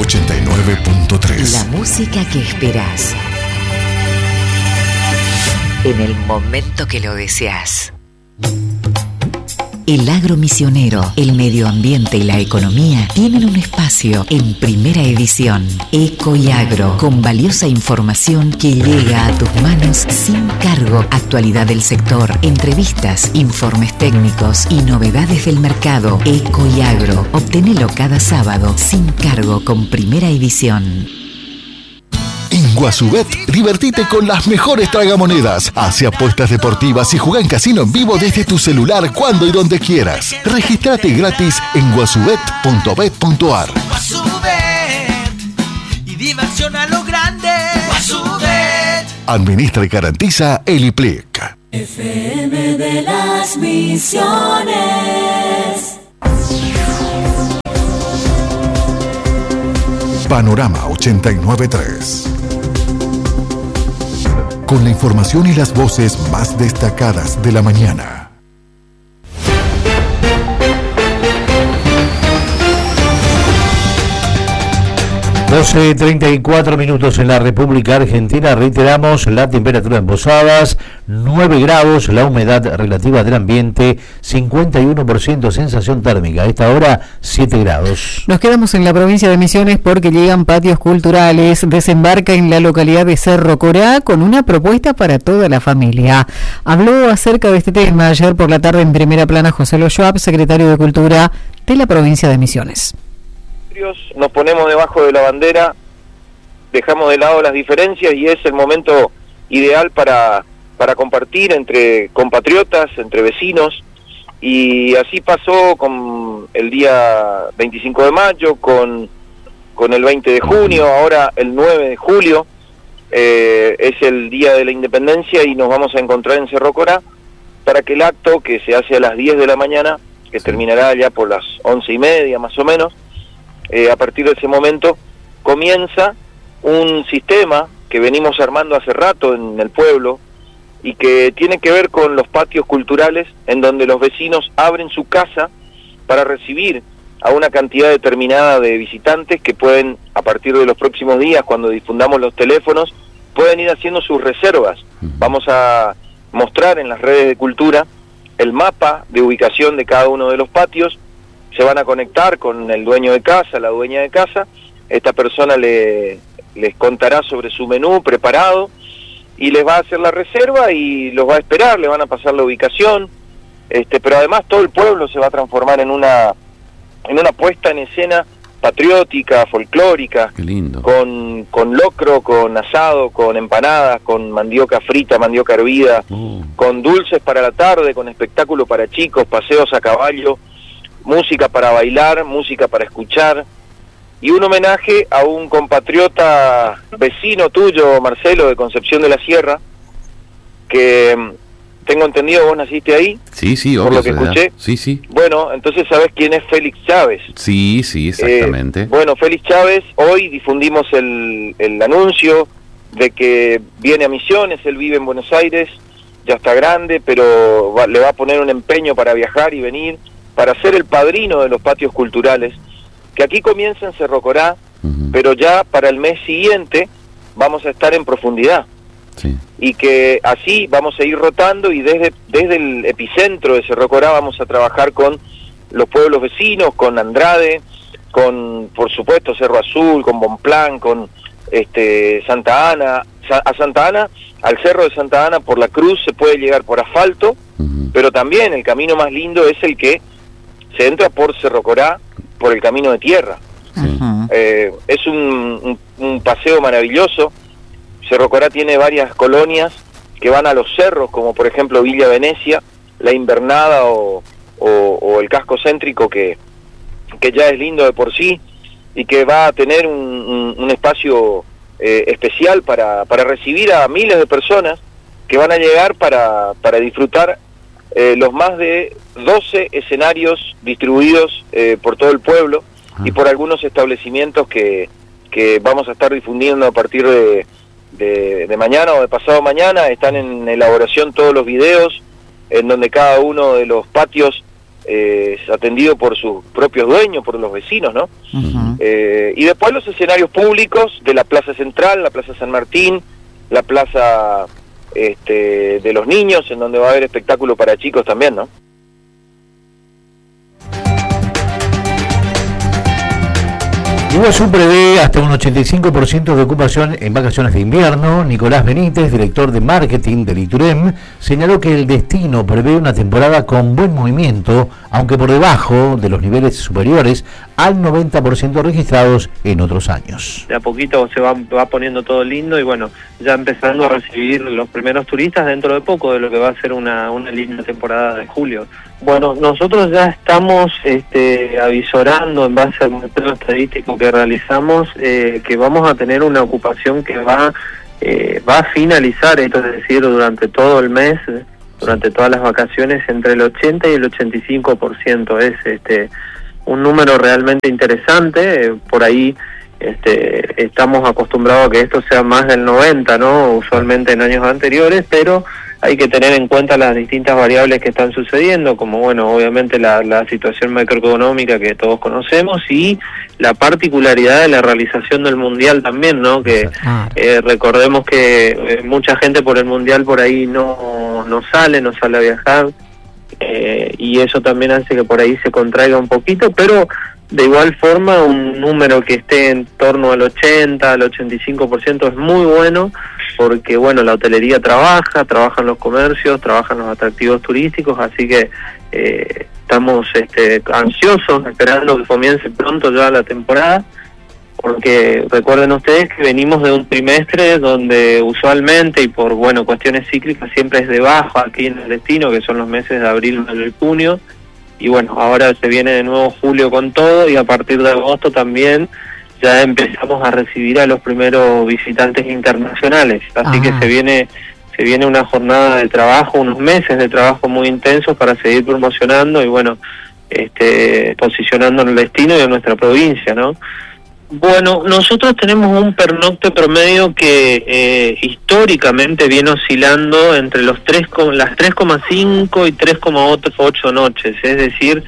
89.3. La música que esperás en el momento que lo deseas. El agro misionero, el medio ambiente y la economía tienen un espacio en Primera Edición. Eco y Agro, con valiosa información que llega a tus manos sin cargo. Actualidad del sector, entrevistas, informes técnicos y novedades del mercado. Eco y Agro, obtenelo cada sábado sin cargo con Primera Edición. En Guasubet, divertite con las mejores tragamonedas. Hace apuestas deportivas y juega en casino en vivo desde tu celular cuando y donde quieras. Regístrate gratis en guasubet.bet.ar. Guasubet y diversión a lo grande. Guasubet. Administra y garantiza el IPLIC. FM de las Misiones. Panorama 89.3. Con la información y las voces más destacadas de la mañana. 12:34 minutos en la República Argentina. Reiteramos la temperatura en Posadas, 9 grados, la humedad relativa del ambiente, 51% sensación térmica. A esta hora, 7 grados. Nos quedamos en la provincia de Misiones porque llegan patios culturales. Desembarca en la localidad de Cerro Corá con una propuesta para toda la familia. Habló acerca de este tema ayer por la tarde en primera plana José Lo Schwab, secretario de Cultura de la provincia de Misiones. Nos ponemos debajo de la bandera, dejamos de lado las diferencias y es el momento ideal para compartir entre compatriotas, entre vecinos, y así pasó con el día 25 de mayo, con el 20 de junio, ahora el 9 de julio, es el día de la independencia y nos vamos a encontrar en Cerro Corá para que el acto que se hace a las 10 de la mañana, que terminará ya por las 11:30 más o menos, a partir de ese momento comienza un sistema que venimos armando hace rato en el pueblo y que tiene que ver con los patios culturales en donde los vecinos abren su casa para recibir a una cantidad determinada de visitantes que pueden, a partir de los próximos días, cuando difundamos los teléfonos, pueden ir haciendo sus reservas. Vamos a mostrar en las redes de cultura el mapa de ubicación de cada uno de los patios. Se van a conectar con el dueño de casa, la dueña de casa. Esta persona les contará sobre su menú preparado y les va a hacer la reserva y los va a esperar, le van a pasar la ubicación. Pero además todo el pueblo se va a transformar en una puesta en escena patriótica, folclórica. Qué lindo. Con locro, con asado, con empanadas, con mandioca frita, mandioca hervida, con dulces para la tarde, con espectáculo para chicos, paseos a caballo, música para bailar, música para escuchar, y un homenaje a un compatriota vecino tuyo, Marcelo, de Concepción de la Sierra, que tengo entendido vos naciste ahí. Sí, por obvio, lo que escuché. Sí. Bueno, entonces sabés quién es Félix Chávez. Sí, exactamente. Bueno, Félix Chávez, hoy difundimos el anuncio de que viene a Misiones, él vive en Buenos Aires, ya está grande, pero le va a poner un empeño para viajar y venir, para ser el padrino de los patios culturales, que aquí comienza en Cerro Corá, pero ya para el mes siguiente vamos a estar en profundidad. Sí. Y que así vamos a ir rotando y desde el epicentro de Cerro Corá vamos a trabajar con los pueblos vecinos, con Andrade, con, por supuesto, Cerro Azul, con Bonplan, con Santa Ana. A Santa Ana, al Cerro de Santa Ana por la Cruz se puede llegar por asfalto, pero también el camino más lindo es el que se entra por Cerro Corá, por el camino de tierra. Es un paseo maravilloso. Cerro Corá tiene varias colonias que van a los cerros, como por ejemplo Villa Venecia, La Invernada o el casco céntrico que ya es lindo de por sí y que va a tener un espacio especial para recibir a miles de personas que van a llegar para disfrutar los más de 12 escenarios distribuidos por todo el pueblo y por algunos establecimientos que vamos a estar difundiendo a partir de mañana o de pasado mañana. Están en elaboración todos los videos en donde cada uno de los patios es atendido por sus propios dueños, por los vecinos, ¿no? Y después los escenarios públicos de la Plaza Central, la Plaza San Martín, la Plaza de los Niños, en donde va a haber espectáculo para chicos también, ¿no? Iguazú prevé hasta un 85% de ocupación en vacaciones de invierno. Nicolás Benítez, director de marketing del ITUREM, señaló que el destino prevé una temporada con buen movimiento, aunque por debajo de los niveles superiores al 90% registrados en otros años. De a poquito se va poniendo todo lindo y bueno, ya empezando a recibir los primeros turistas dentro de poco de lo que va a ser una linda temporada de julio. Bueno, nosotros ya estamos avisorando en base al muestreo estadístico que realizamos que vamos a tener una ocupación que va a finalizar, esto es decir, durante todo el mes, durante todas las vacaciones, entre el 80 y el 85%. Es un número realmente interesante. Por ahí estamos acostumbrados a que esto sea más del 90, ¿no? Usualmente en años anteriores, pero hay que tener en cuenta las distintas variables que están sucediendo, como bueno, obviamente la situación macroeconómica que todos conocemos y la particularidad de la realización del Mundial también, ¿no? Que recordemos que mucha gente por el Mundial por ahí no sale a viajar, y eso también hace que por ahí se contraiga un poquito, pero de igual forma un número que esté en torno al 80, al 85% es muy bueno, porque bueno, la hotelería trabajan los comercios, trabajan los atractivos turísticos, así que estamos ansiosos, esperando que comience pronto ya la temporada, porque recuerden ustedes que venimos de un trimestre donde usualmente y por bueno cuestiones cíclicas siempre es de baja aquí en el destino, que son los meses de abril, mayo y junio, y bueno, ahora se viene de nuevo julio con todo y a partir de agosto también ya empezamos a recibir a los primeros visitantes internacionales, así que se viene una jornada de trabajo, unos meses de trabajo muy intensos para seguir promocionando y bueno, posicionando en el destino y en nuestra provincia, ¿no? Bueno, nosotros tenemos un pernocte promedio que históricamente viene oscilando entre las 3,5 y 3,8 noches, es decir,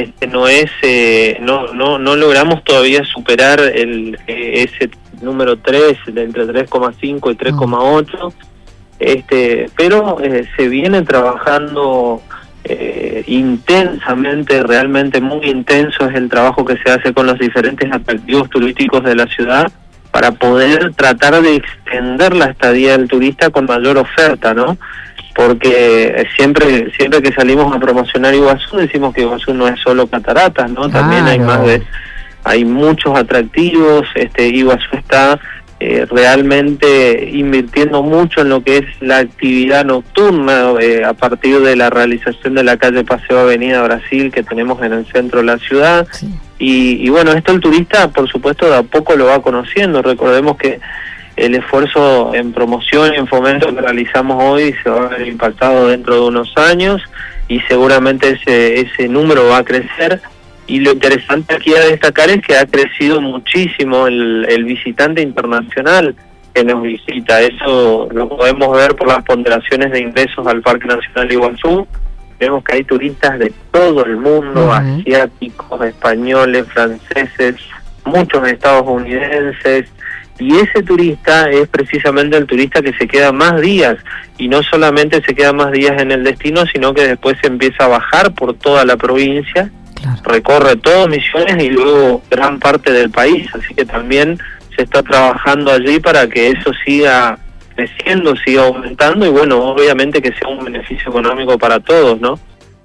no logramos todavía superar ese número 3 de entre 3,5 y 3,8, pero se viene trabajando intensamente, realmente muy intenso es el trabajo que se hace con los diferentes atractivos turísticos de la ciudad para poder tratar de extender la estadía del turista con mayor oferta, ¿no? Porque siempre que salimos a promocionar Iguazú decimos que Iguazú no es solo cataratas, ¿no? También hay muchos atractivos. Iguazú está realmente invirtiendo mucho en lo que es la actividad nocturna a partir de la realización de la calle Paseo Avenida Brasil que tenemos en el centro de la ciudad. Sí. Y bueno, esto el turista por supuesto de a poco lo va conociendo. Recordemos que el esfuerzo en promoción y en fomento que realizamos hoy se va a ver impactado dentro de unos años y seguramente ese número va a crecer. Y lo interesante aquí a destacar es que ha crecido muchísimo el visitante internacional que nos visita. Eso lo podemos ver por las ponderaciones de ingresos al Parque Nacional Iguazú. Vemos que hay turistas de todo el mundo, asiáticos, españoles, franceses, muchos estadounidenses. Y ese turista es precisamente el turista que se queda más días. Y no solamente se queda más días en el destino, sino que después se empieza a bajar por toda la provincia. Claro. Recorre todo Misiones y luego gran parte del país, así que también se está trabajando allí para que eso siga creciendo, siga aumentando y bueno, obviamente que sea un beneficio económico para todos, ¿no?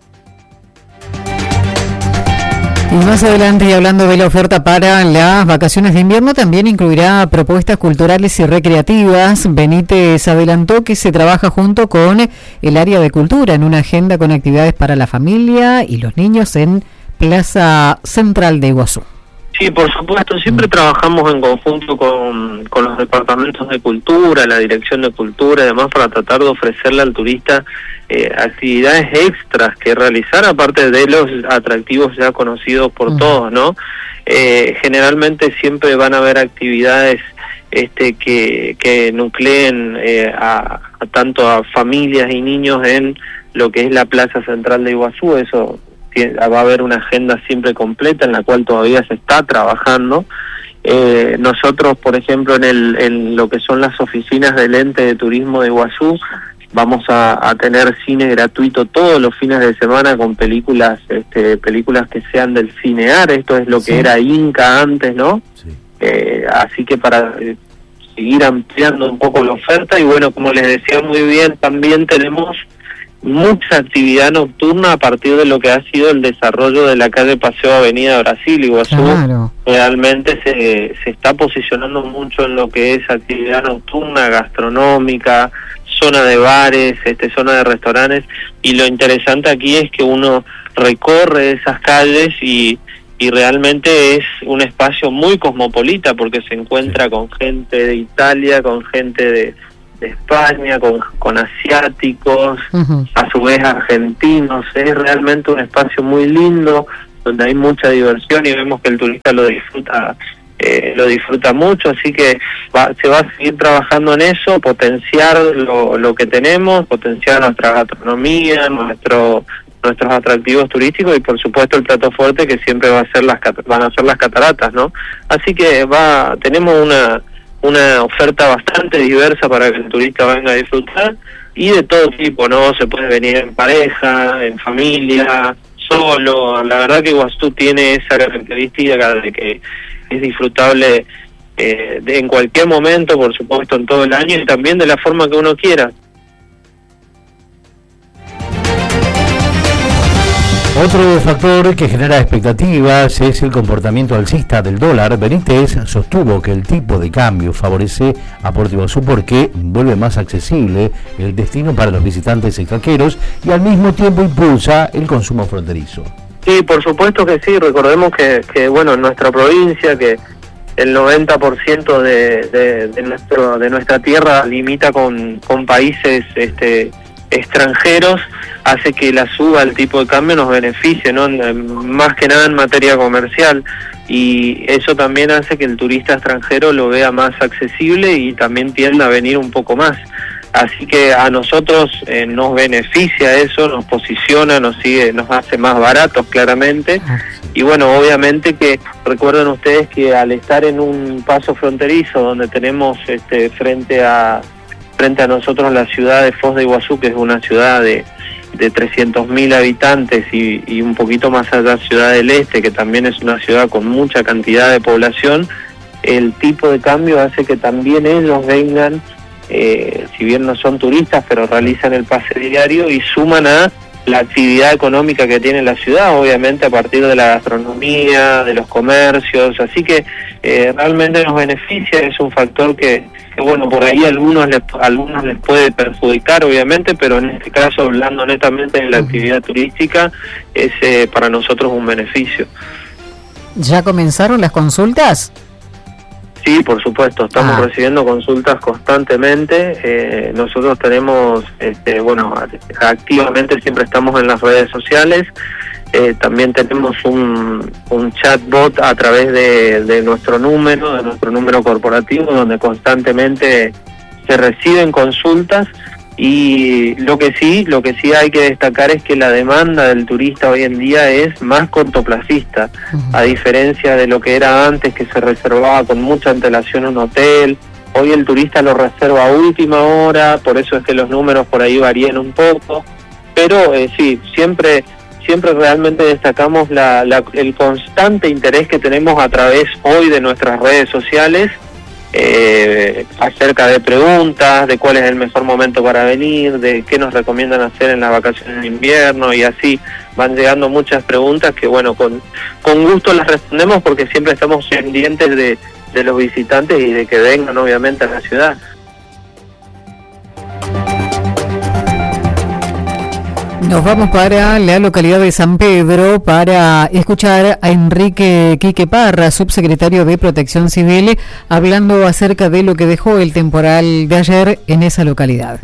Y más adelante, y hablando de la oferta para las vacaciones de invierno, también incluirá propuestas culturales y recreativas. Benítez adelantó que se trabaja junto con el área de cultura en una agenda con actividades para la familia y los niños en Plaza Central de Iguazú. Sí, por supuesto, siempre trabajamos en conjunto con los departamentos de cultura, la dirección de cultura y demás para tratar de ofrecerle al turista actividades extras que realizar aparte de los atractivos ya conocidos por todos, ¿no? Generalmente siempre van a haber actividades que nucleen tanto a familias y niños en lo que es la Plaza Central de Iguazú. Eso va a haber una agenda siempre completa en la cual todavía se está trabajando. Nosotros, por ejemplo, en lo que son las oficinas del ente de turismo de Iguazú, vamos a tener cine gratuito todos los fines de semana con películas que sean del Cinear. Esto es lo que era Inca antes, ¿no? Sí. Así que para seguir ampliando un poco la oferta, y bueno, como les decía muy bien, también tenemos mucha actividad nocturna a partir de lo que ha sido el desarrollo de la calle Paseo Avenida Brasil. Iguazú realmente se está posicionando mucho en lo que es actividad nocturna, gastronómica, zona de bares, zona de restaurantes, y lo interesante aquí es que uno recorre esas calles y realmente es un espacio muy cosmopolita, porque se encuentra con gente de Italia, con gente de España, con asiáticos, a su vez argentinos. Es realmente un espacio muy lindo, donde hay mucha diversión y vemos que el turista lo disfruta mucho, así que se va a seguir trabajando en eso, potenciar lo que tenemos, potenciar nuestra gastronomía, nuestros atractivos turísticos, y por supuesto el plato fuerte, que siempre van a ser las cataratas, ¿no? Así que tenemos una oferta bastante diversa para que el turista venga a disfrutar, y de todo tipo, ¿no? Se puede venir en pareja, en familia, solo. La verdad que Iguazú tiene esa característica de que es disfrutable en cualquier momento, por supuesto en todo el año, y también de la forma que uno quiera. Otro factor que genera expectativas es el comportamiento alcista del dólar. Benítez sostuvo que el tipo de cambio favorece a Puerto Iguazú porque vuelve más accesible el destino para los visitantes extranjeros y al mismo tiempo impulsa el consumo fronterizo. Sí, por supuesto que sí. Recordemos que bueno, en nuestra provincia, que el 90% de nuestra tierra limita con países extranjeros, hace que la suba del tipo de cambio nos beneficie, ¿no? Más que nada en materia comercial, y eso también hace que el turista extranjero lo vea más accesible y también tienda a venir un poco más. Así que a nosotros nos beneficia eso, nos posiciona, nos hace más baratos claramente. Y bueno, obviamente que recuerden ustedes que al estar en un paso fronterizo donde tenemos frente a nosotros la ciudad de Foz de Iguazú, que es una ciudad de 300.000 habitantes, y un poquito más allá Ciudad del Este, que también es una ciudad con mucha cantidad de población, el tipo de cambio hace que también ellos vengan, si bien no son turistas, pero realizan el pase diario y suman a la actividad económica que tiene la ciudad, obviamente a partir de la gastronomía, de los comercios. Así que realmente nos beneficia. Es un factor que bueno, por ahí a algunos les puede perjudicar, obviamente, pero en este caso, hablando netamente de la actividad turística, es para nosotros un beneficio. ¿Ya comenzaron las consultas? Sí, por supuesto, estamos recibiendo consultas constantemente. Nosotros tenemos, activamente siempre estamos en las redes sociales. También tenemos un chatbot a través de nuestro número corporativo, donde constantemente se reciben consultas. Y lo que sí hay que destacar es que la demanda del turista hoy en día es más cortoplacista, a diferencia de lo que era antes, que se reservaba con mucha antelación un hotel. Hoy el turista lo reserva a última hora, por eso es que los números por ahí varían un poco, pero sí, siempre realmente destacamos el constante interés que tenemos a través hoy de nuestras redes sociales, acerca de preguntas, de cuál es el mejor momento para venir, de qué nos recomiendan hacer en las vacaciones de invierno, y así van llegando muchas preguntas que bueno, con gusto las respondemos, porque siempre estamos pendientes de los visitantes y de que vengan obviamente a la ciudad. Nos vamos para la localidad de San Pedro para escuchar a Enrique Quique Parra, subsecretario de Protección Civil, hablando acerca de lo que dejó el temporal de ayer en esa localidad.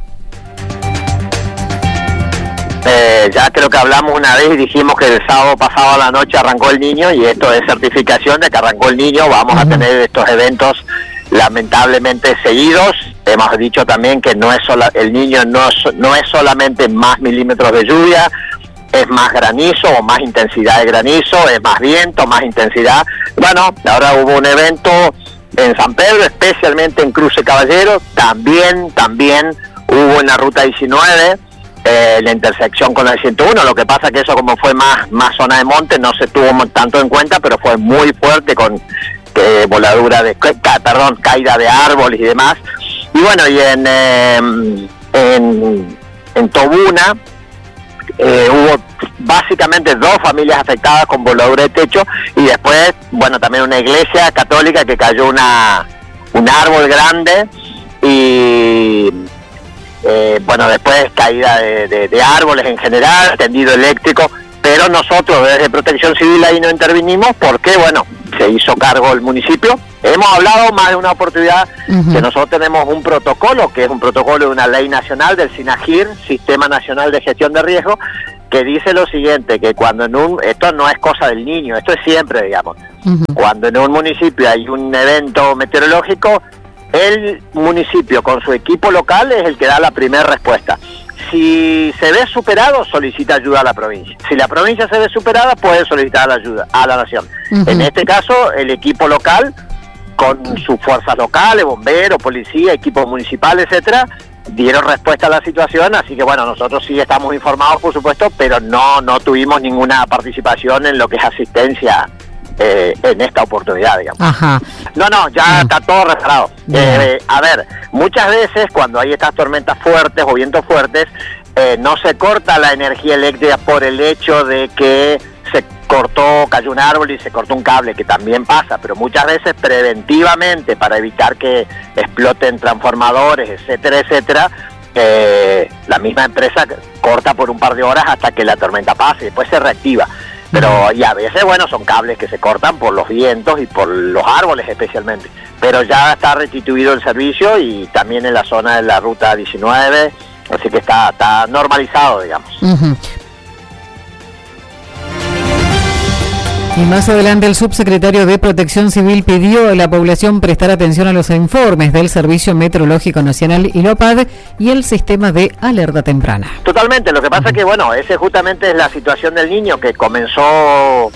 Ya creo que hablamos una vez y dijimos que el sábado pasado a la noche arrancó el Niño, y esto es certificación de que arrancó el Niño. Vamos a tener estos eventos lamentablemente seguidos. Hemos dicho también que el Niño no es solamente más milímetros de lluvia, es más granizo o más intensidad de granizo, es más viento, más intensidad. Bueno, ahora hubo un evento en San Pedro, especialmente en Cruce Caballero, también hubo en la ruta 19, la intersección con la 101, lo que pasa que eso como fue más zona de monte no se tuvo tanto en cuenta, pero fue muy fuerte con caída de árboles y demás. Y bueno, y en Tobuna hubo básicamente 2 familias afectadas con voladura de techo, y después, bueno, también una iglesia católica que cayó un árbol grande, y bueno, después caída de árboles en general, tendido eléctrico, pero nosotros desde Protección Civil ahí no intervinimos porque, bueno, se hizo cargo el municipio. Hemos hablado más de una oportunidad que nosotros tenemos un protocolo, que es un protocolo de una ley nacional del SINAGIR, Sistema Nacional de Gestión de Riesgo, que dice lo siguiente, que cuando esto no es cosa del niño, esto es siempre, digamos, cuando en un municipio hay un evento meteorológico, el municipio con su equipo local es el que da la primera respuesta. Si se ve superado, solicita ayuda a la provincia. Si la provincia se ve superada, puede solicitar ayuda a la nación. En este caso, el equipo local, con sus fuerzas locales, bomberos, policía, equipos municipales, etcétera, dieron respuesta a la situación. Así que bueno, nosotros sí estamos informados, por supuesto, pero no tuvimos ninguna participación en lo que es asistencia en esta oportunidad, digamos. Ajá. No, ya está todo reparado. A ver, muchas veces cuando hay estas tormentas fuertes o vientos fuertes, no se corta la energía eléctrica por el hecho de que cayó un árbol y se cortó un cable, que también pasa, pero muchas veces preventivamente, para evitar que exploten transformadores, etcétera, la misma empresa corta por un par de horas hasta que la tormenta pase, y después se reactiva. Pero y a veces, bueno, son cables que se cortan por los vientos y por los árboles especialmente. Pero ya está restituido el servicio, y también en la zona de la ruta 19, así que está normalizado, digamos. Y más adelante el subsecretario de Protección Civil pidió a la población prestar atención a los informes del Servicio Meteorológico Nacional y LOPAD y el sistema de alerta temprana. Totalmente, lo que pasa es que, bueno, ese justamente es la situación del niño que comenzó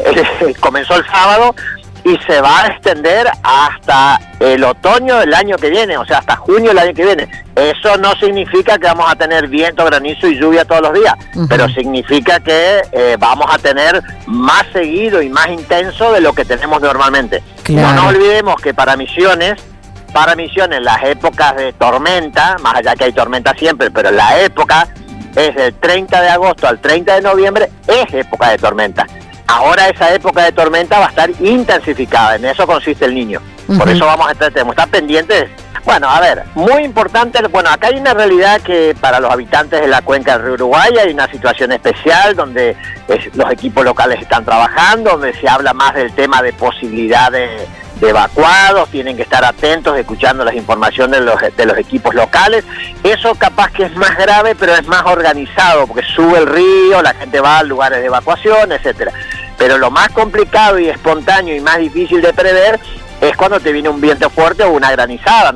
el sábado y se va a extender hasta el otoño del año que viene, o sea, hasta junio del año que viene. Eso no significa que vamos a tener viento, granizo y lluvia todos los días, pero significa que vamos a tener más seguido y más intenso de lo que tenemos normalmente. Claro. No nos olvidemos que para Misiones las épocas de tormenta, más allá que hay tormenta siempre, pero la época es del 30 de agosto al 30 de noviembre, es época de tormenta. Ahora esa época de tormenta va a estar intensificada, en eso consiste el niño. Por eso tenemos que estar pendientes. Bueno, a ver, muy importante, bueno, acá hay una realidad que para los habitantes de la cuenca del río Uruguay hay una situación especial donde los equipos locales están trabajando, donde se habla más del tema de posibilidad de evacuados, tienen que estar atentos, escuchando las informaciones de los equipos locales. Eso capaz que es más grave, pero es más organizado, porque sube el río, la gente va a lugares de evacuación, etcétera. Pero lo más complicado y espontáneo y más difícil de prever es cuando te viene un viento fuerte o una granizada,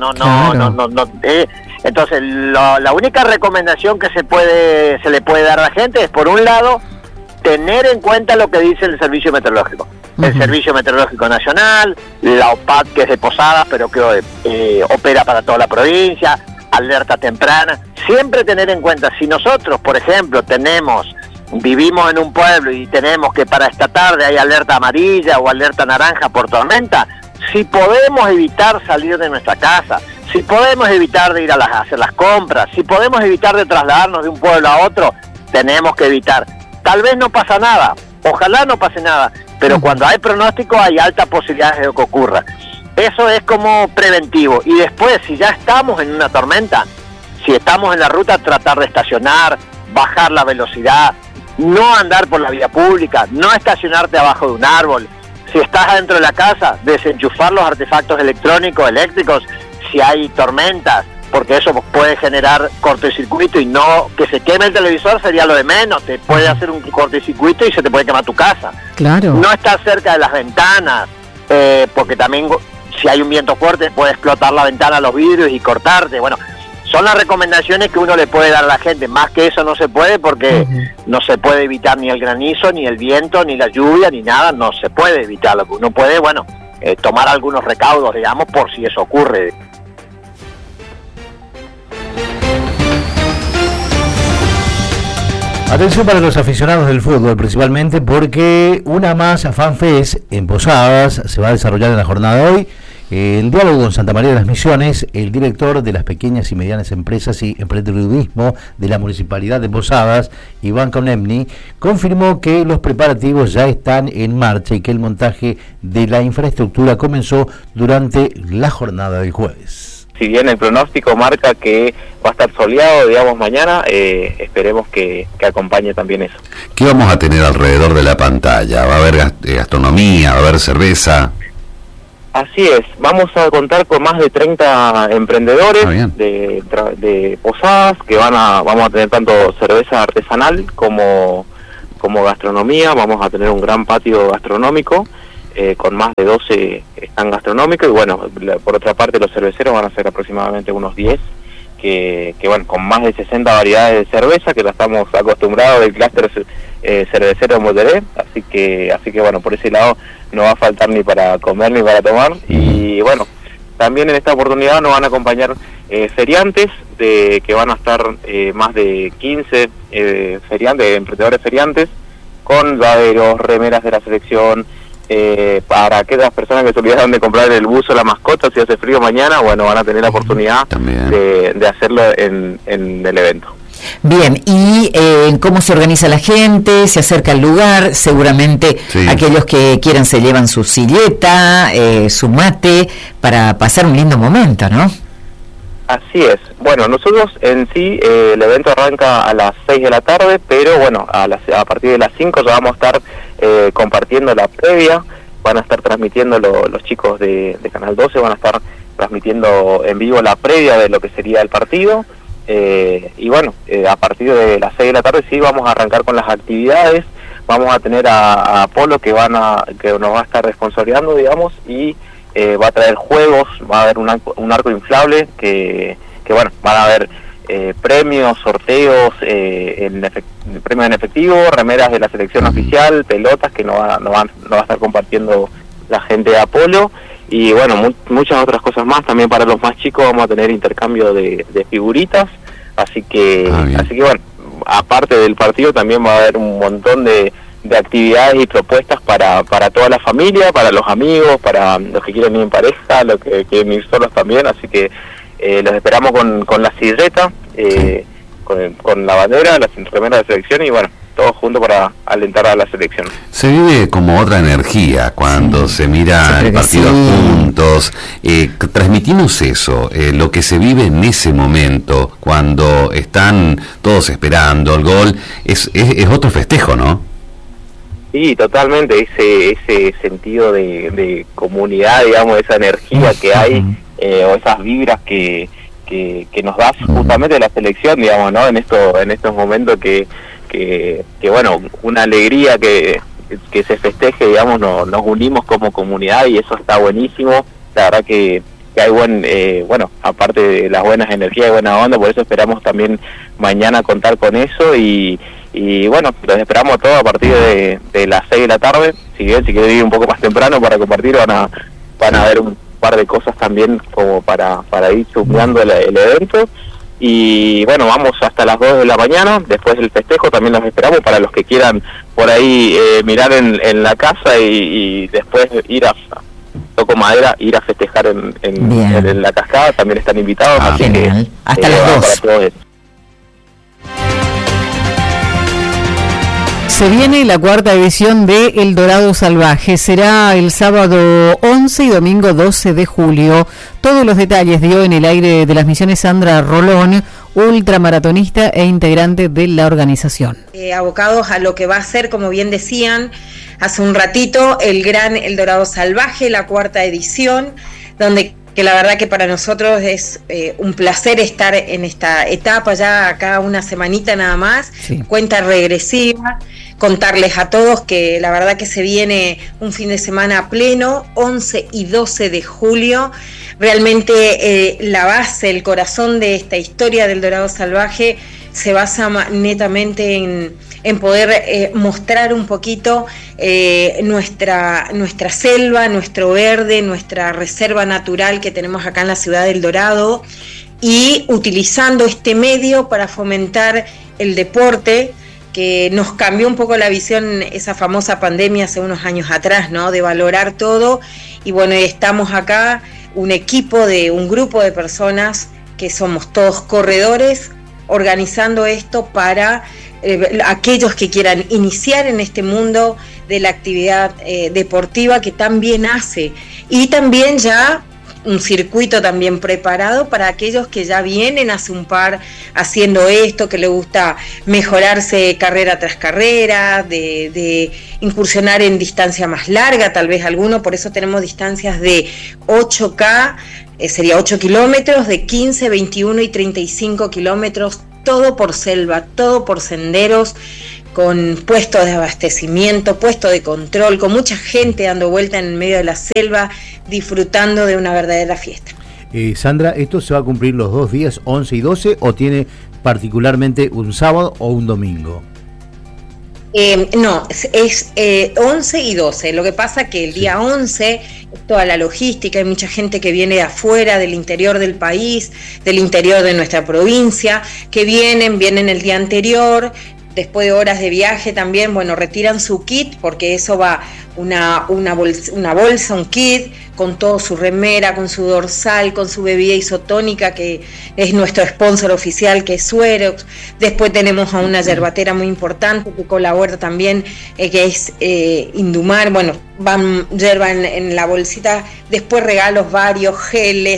entonces la única recomendación que se le puede dar a la gente es, por un lado, tener en cuenta lo que dice el Servicio Meteorológico. El Servicio Meteorológico Nacional, la OPAD, que es de Posadas, pero que opera para toda la provincia, alerta temprana. Siempre tener en cuenta, si nosotros, por ejemplo, vivimos en un pueblo y tenemos que para esta tarde hay alerta amarilla o alerta naranja por tormenta, si podemos evitar salir de nuestra casa, si podemos evitar de ir a hacer las compras, si podemos evitar de trasladarnos de un pueblo a otro, tenemos que evitar. Tal vez no pasa nada, ojalá no pase nada, pero cuando hay pronóstico hay altas posibilidades de que ocurra. Eso es como preventivo. Y después, si ya estamos en una tormenta, si estamos en la ruta, tratar de estacionar, bajar la velocidad, no andar por la vía pública, no estacionarte abajo de un árbol. Si estás adentro de la casa, desenchufar los artefactos eléctricos si hay tormentas, porque eso puede generar cortocircuito, y no que se queme el televisor sería lo de menos, te puede hacer un cortocircuito y se te puede quemar tu casa. Claro. No estar cerca de las ventanas, porque también si hay un viento fuerte puede explotar la ventana, los vidrios y cortarte. Bueno, son las recomendaciones que uno le puede dar a la gente. Más que eso no se puede, porque no se puede evitar ni el granizo, ni el viento, ni la lluvia, ni nada. No se puede evitar. Lo que uno puede, bueno, tomar algunos recaudos, digamos, por si eso ocurre. Atención para los aficionados del fútbol, principalmente porque una más FanFest en Posadas se va a desarrollar en la jornada de hoy. En diálogo con Santa María de las Misiones, el director de las pequeñas y medianas empresas y emprendedurismo de la Municipalidad de Posadas, Iván Conemni, confirmó que los preparativos ya están en marcha y que el montaje de la infraestructura comenzó durante la jornada del jueves. Si bien el pronóstico marca que va a estar soleado, digamos, mañana, esperemos que acompañe también eso. ¿Qué vamos a tener alrededor de la pantalla? ¿Va a haber gastronomía? ¿Va a haber cerveza? Así es, vamos a contar con más de 30 emprendedores de Posadas, que vamos a tener tanto cerveza artesanal como gastronomía. Vamos a tener un gran patio gastronómico, con más de 12 están gastronómicos, y bueno, por otra parte los cerveceros van a ser aproximadamente unos 10, que bueno, con más de 60 variedades de cerveza, que la estamos acostumbrados del clúster cervecero Moteré, así que bueno, por ese lado no va a faltar ni para comer ni para tomar. Y bueno, también en esta oportunidad nos van a acompañar feriantes, que van a estar más de 15 emprendedores feriantes, con llaveros, remeras de la selección, para aquellas personas que se olvidaron de comprar el buzo, la mascota, si hace frío mañana, bueno, van a tener la oportunidad de hacerlo en el evento. Bien, ¿y cómo se organiza la gente? ¿Se acerca al lugar? Seguramente aquellos que quieran se llevan su silleta, su mate, para pasar un lindo momento, ¿no? Así es. Bueno, nosotros en sí, el evento arranca a las 6 de la tarde, pero bueno, a partir de las 5 ya vamos a estar compartiendo la previa. Van a estar transmitiendo los chicos de Canal 12, van a estar transmitiendo en vivo la previa de lo que sería el partido. Y bueno, a partir de las 6 de la tarde sí vamos a arrancar con las actividades. Vamos a tener a Apolo que nos va a estar responsabilizando, digamos, y va a traer juegos, va a haber un arco inflable que bueno, van a haber premios, sorteos, premios en efectivo, remeras de la selección oficial, pelotas que nos va a estar compartiendo la gente de Apolo, y bueno, muchas otras cosas más. También para los más chicos vamos a tener intercambio de figuritas, así que bueno, aparte del partido también va a haber un montón de actividades y propuestas para toda la familia, para los amigos, para los que quieren ir en pareja, los que quieren ir solos también, así que los esperamos con la silleta, con la bandera, las remeras de selección, y bueno, todos juntos para alentar a la selección. Se vive como otra energía cuando se mira el partido juntos. Transmitimos eso, lo que se vive en ese momento, cuando están todos esperando el gol, es otro festejo, ¿no? Sí, totalmente, ese sentido de comunidad, digamos, esa energía que hay, o esas vibras que nos da justamente la selección, digamos, ¿no? En estos momentos que bueno, una alegría que se festeje, digamos, nos unimos como comunidad, y eso está buenísimo. La verdad que hay bueno, aparte de las buenas energías y buena onda, por eso esperamos también mañana contar con eso, y bueno, los esperamos todos a partir de las 6 de la tarde. Si quieren ir un poco más temprano para compartir, van a ver un par de cosas también como para ir chusmeando el evento. Y bueno, vamos hasta las 2 de la mañana, después del festejo también los esperamos para los que quieran por ahí mirar en la casa y después toco madera, ir a festejar en la cascada, también están invitados. Así genial. Hasta las 2. Se viene la cuarta edición de El Dorado Salvaje. Será el sábado 11 y domingo 12 de julio. Todos los detalles dio en el aire de las Misiones Sandra Rolón, ultramaratonista e integrante de la organización. Abocados a lo que va a ser, como bien decían hace un ratito, El Dorado Salvaje, la cuarta edición, donde que la verdad que para nosotros es un placer estar en esta etapa, ya acá una semanita nada más, cuenta regresiva, contarles a todos que la verdad que se viene un fin de semana pleno, 11 y 12 de julio. Realmente la base, el corazón de esta historia del Dorado Salvaje se basa netamente en poder mostrar un poquito nuestra selva, nuestro verde, nuestra reserva natural que tenemos acá en la ciudad del Dorado, y utilizando este medio para fomentar el deporte, que nos cambió un poco la visión, esa famosa pandemia hace unos años atrás, ¿no? De valorar todo. Y bueno, estamos acá, un grupo de personas que somos todos corredores, organizando esto para aquellos que quieran iniciar en este mundo de la actividad deportiva que tan bien hace, y también ya un circuito también preparado para aquellos que ya vienen hace un par haciendo esto, que les gusta mejorarse carrera tras carrera, de incursionar en distancia más larga, tal vez alguno. Por eso tenemos distancias de 8K, sería 8 kilómetros, de 15, 21 y 35 kilómetros, todo por selva, todo por senderos, con puestos de abastecimiento, puestos de control, con mucha gente dando vuelta en el medio de la selva, disfrutando de una verdadera fiesta. Sandra, ¿esto se va a cumplir los 2 días, 11 y 12, o tiene particularmente un sábado o un domingo? No, es 11 y 12. Lo que pasa que el día 11, toda la logística, hay mucha gente que viene de afuera, del interior del país, del interior de nuestra provincia, que vienen el día anterior. Después de horas de viaje también, bueno, retiran su kit, porque eso va una bolsa, un kit, con todo su remera, con su dorsal, con su bebida isotónica, que es nuestro sponsor oficial, que es Suerox. Después tenemos a una yerbatera muy importante que colabora también, que es Indumar. Bueno, van yerba en la bolsita. Después regalos varios, geles.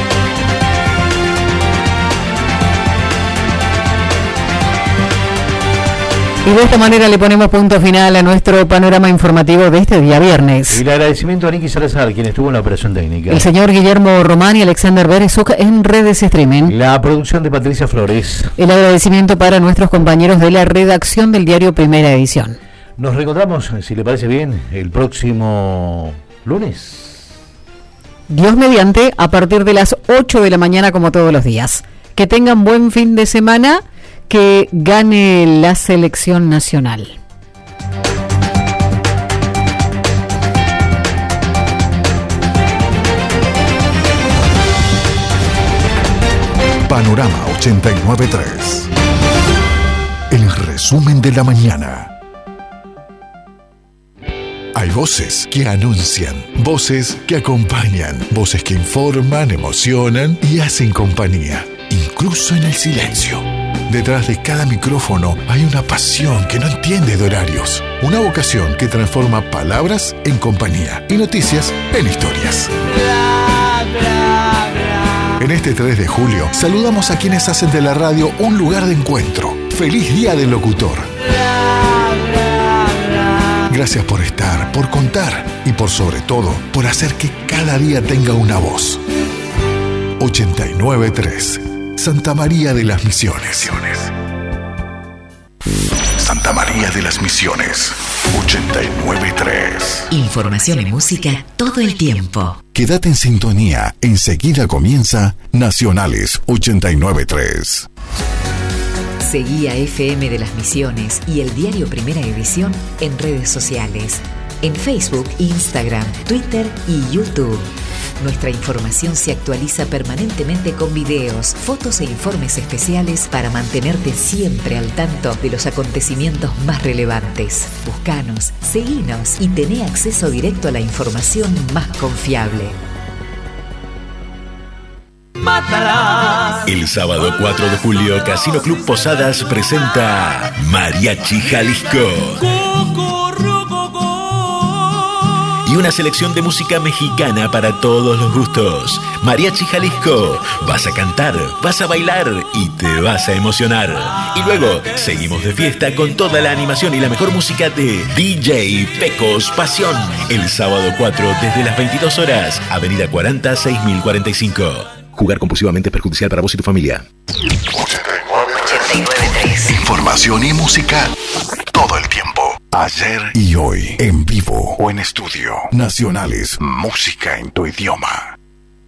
Y de esta manera le ponemos punto final a nuestro panorama informativo de este día viernes. Y el agradecimiento a Nicky Salazar, quien estuvo en la operación técnica. El señor Guillermo Román y Alexander Berezuk en redes streaming. La producción de Patricia Flores. El agradecimiento para nuestros compañeros de la redacción del diario Primera Edición. Nos reencontramos, si le parece bien, el próximo lunes. Dios mediante, a partir de las 8 de la mañana, como todos los días. Que tengan buen fin de semana. Que gane la selección nacional. Panorama 89.3. El resumen de la mañana. Hay voces que anuncian, voces que acompañan, voces que informan, emocionan y hacen compañía, incluso en el silencio. Detrás de cada micrófono hay una pasión que no entiende de horarios, una vocación que transforma palabras en compañía y noticias en historias. En este 3 de julio saludamos a quienes hacen de la radio un lugar de encuentro. ¡Feliz Día del Locutor! Gracias por estar, por contar y por sobre todo, por hacer que cada día tenga una voz. 89.3 Santa María de las Misiones. Santa María de las Misiones, 89.3. Información y música todo el tiempo. Quédate en sintonía, enseguida comienza Nacionales 89.3. Seguí a FM de las Misiones y el diario Primera Edición en redes sociales. En Facebook, Instagram, Twitter y YouTube. Nuestra información se actualiza permanentemente con videos, fotos e informes especiales para mantenerte siempre al tanto de los acontecimientos más relevantes. Búscanos, seguinos y tené acceso directo a la información más confiable. Mátalas. El sábado 4 de julio, Casino Club Posadas presenta Mariachi Jalisco. Y una selección de música mexicana para todos los gustos. Mariachi Jalisco. Vas a cantar, vas a bailar y te vas a emocionar. Y luego seguimos de fiesta con toda la animación y la mejor música de DJ Pecos Pasión. El sábado 4 desde las 22 horas. Avenida 40, 6045. Jugar compulsivamente es perjudicial para vos y tu familia. 89.3. Información y música todo el tiempo. Ayer y hoy, en vivo o en estudio. Nacionales, música en tu idioma.